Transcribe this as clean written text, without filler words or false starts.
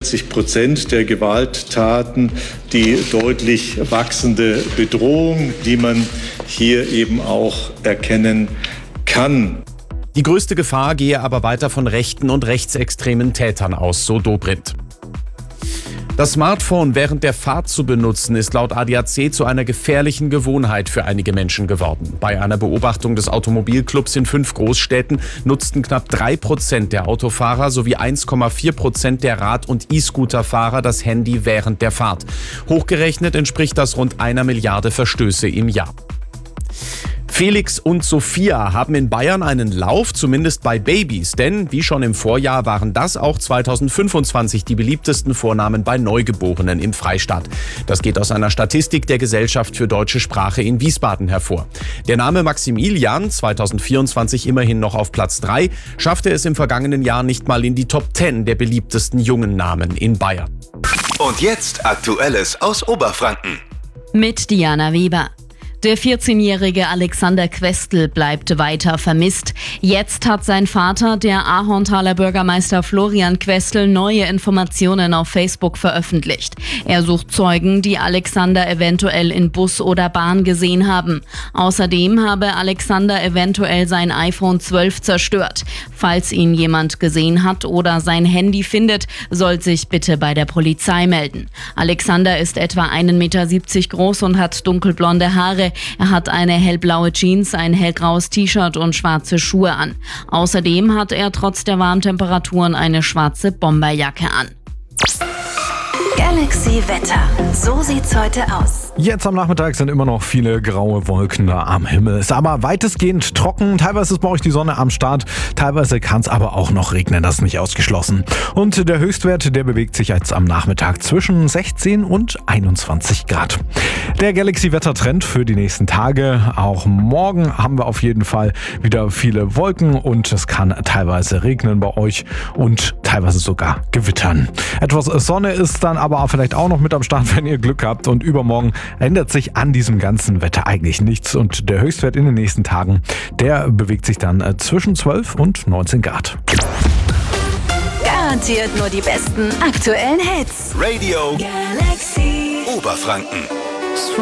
40% der Gewalttaten die deutlich wachsende Bedrohung, die man hier eben auch erkennen kann. Die größte Gefahr gehe aber weiter von rechten und rechtsextremen Tätern aus, so Dobrindt. Das Smartphone während der Fahrt zu benutzen, ist laut ADAC zu einer gefährlichen Gewohnheit für einige Menschen geworden. Bei einer Beobachtung des Automobilclubs in 5 Großstädten nutzten knapp 3% der Autofahrer sowie 1,4% der Rad- und E-Scooter-Fahrer das Handy während der Fahrt. Hochgerechnet entspricht das rund 1 Milliarde Verstöße im Jahr. Felix und Sophia haben in Bayern einen Lauf, zumindest bei Babys. Denn wie schon im Vorjahr waren das auch 2025 die beliebtesten Vornamen bei Neugeborenen im Freistaat. Das geht aus einer Statistik der Gesellschaft für deutsche Sprache in Wiesbaden hervor. Der Name Maximilian, 2024 immerhin noch auf Platz 3, schaffte es im vergangenen Jahr nicht mal in die Top 10 der beliebtesten jungen Namen in Bayern. Und jetzt Aktuelles aus Oberfranken. Mit Diana Weber. Der 14-jährige Alexander Questel bleibt weiter vermisst. Jetzt hat sein Vater, der Ahornthaler Bürgermeister Florian Questel, neue Informationen auf Facebook veröffentlicht. Er sucht Zeugen, die Alexander eventuell in Bus oder Bahn gesehen haben. Außerdem habe Alexander eventuell sein iPhone 12 zerstört. Falls ihn jemand gesehen hat oder sein Handy findet, soll sich bitte bei der Polizei melden. Alexander ist etwa 1,70 Meter groß und hat dunkelblonde Haare. Er hat eine hellblaue Jeans, ein hellgraues T-Shirt und schwarze Schuhe an. Außerdem hat er trotz der warmen Temperaturen eine schwarze Bomberjacke an. Galaxy Wetter. So sieht's heute aus. Jetzt am Nachmittag sind immer noch viele graue Wolken da am Himmel. Ist aber weitestgehend trocken. Teilweise ist bei euch die Sonne am Start. Teilweise kann es aber auch noch regnen. Das ist nicht ausgeschlossen. Und der Höchstwert, der bewegt sich jetzt am Nachmittag zwischen 16 und 21 Grad. Der Galaxy-Wettertrend für die nächsten Tage. Auch morgen haben wir auf jeden Fall wieder viele Wolken und es kann teilweise regnen bei euch und teilweise sogar gewittern. Etwas Sonne ist dann aber vielleicht auch noch mit am Start, wenn ihr Glück habt. Und übermorgen ändert sich an diesem ganzen Wetter eigentlich nichts. Und der Höchstwert in den nächsten Tagen, der bewegt sich dann zwischen 12 und 19 Grad. Garantiert nur die besten aktuellen Hits. Radio Galaxy Oberfranken.